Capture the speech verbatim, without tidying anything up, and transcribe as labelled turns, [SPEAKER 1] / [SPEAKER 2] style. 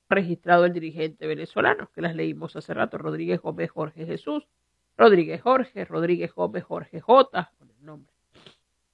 [SPEAKER 1] registrado el dirigente venezolano, que las leímos hace rato, Rodríguez Gómez Jorge Jesús, Rodríguez Jorge, Rodríguez Gómez Jorge J, con el nombre.